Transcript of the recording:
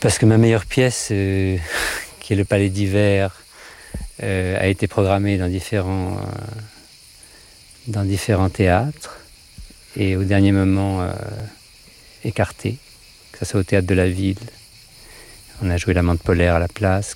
Parce que ma meilleure pièce, qui est le Palais d'Hiver, a été programmée dans différents théâtres et au dernier moment écartée, que ce soit au Théâtre de la Ville. On a joué l'Amante polaire à la place,